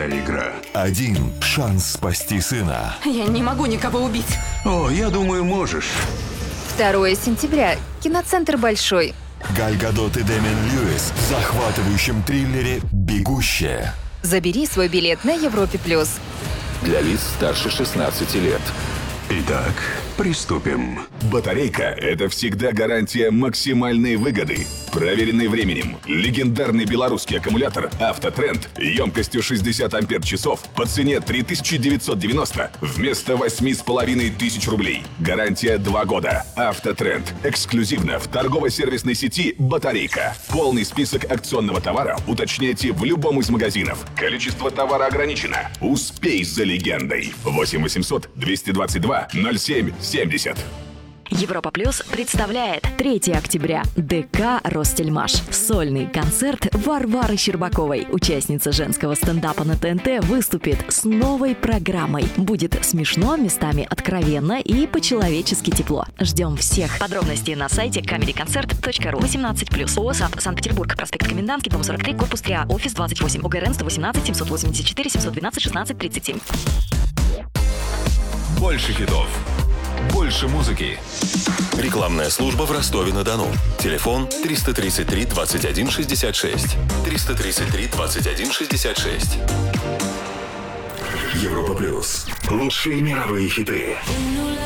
непростая игра. Один шанс спасти сына. Я не могу никого убить. О, я думаю, можешь. 2 сентября. Киноцентр «Большой». Галь Гадот и Дэмиан Льюис в захватывающем триллере «Бегущая». Забери свой билет на Европе+. Для лиц старше 16 лет. Итак, приступим. Батарейка – это всегда гарантия максимальной выгоды. Проверенный временем. Легендарный белорусский аккумулятор «Автотренд» емкостью 60 ампер-часов по цене 3990 вместо 8500 рублей. Гарантия 2 года. «Автотренд» эксклюзивно в торгово-сервисной сети «Батарейка». Полный список акционного товара уточняйте в любом из магазинов. Количество товара ограничено. Успей за легендой. 8 800 222 07 70. Европа Плюс представляет 3 октября ДК «Ростельмаш». Сольный концерт Варвары Щербаковой. Участница женского стендапа на ТНТ выступит с новой программой. Будет смешно, местами откровенно и по-человечески тепло. Ждем всех. Подробности на сайте comedyconcert.ru. 18+. ОСАП Санкт-Петербург. Проспект Комендантский, дом 43, корпус 3А, офис 28. ОГРН 118 784 712 16 37. Больше хитов. Больше музыки. Рекламная служба в Ростове-на-Дону. Телефон 333 21 66. 333 21 66. Европа Плюс. Лучшие мировые хиты.